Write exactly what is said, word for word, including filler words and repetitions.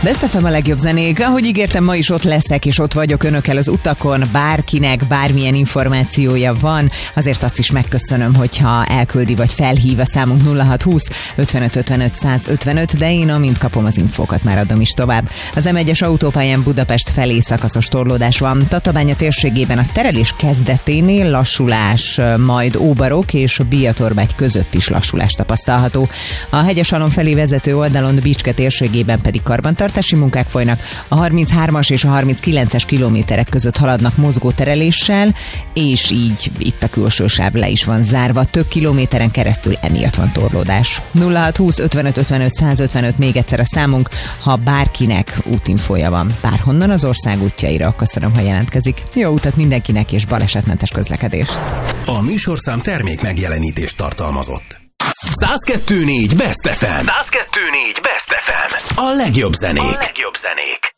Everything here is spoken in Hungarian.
Best ef em a legjobb zenék. Ahogy ígértem, ma is ott leszek, és ott vagyok önökkel az utakon. Bárkinek bármilyen információja van, azért azt is megköszönöm, hogyha elküldi vagy felhív a számunk nulla hat húsz ötvenöt ötvenöt száz ötvenöt, de én amint kapom az infókat, már adom is tovább. Az em egyes autópályán Budapest felé szakaszos torlódás van. Tatabánya térségében a terelés kezdeténél lassulás, majd Óbarok és Biatorbágy között is lassulás tapasztalható. A Hegyesalom felé vezető oldalon Bicske térségében pedig karbantartási munkák folynak. A harminchármas és a harminckilences kilométerek között haladnak mozgó tereléssel, és így itt a külső sáv le is van zárva. Több kilométeren keresztül emiatt van torlódás. nulla hat húsz ötvenöt ötvenöt száz ötvenöt még egyszer a számunk, ha bárkinek útinfója van bárhonnan az ország útjaira, köszönöm, ha jelentkezik. Jó utat mindenkinek, és balesetmentes közlekedést. A műsorszám termék megjelenítést tartalmazott. száz kettő négy Best ef em. száz kettő négy Best ef em. A legjobb zenék. A legjobb zenék.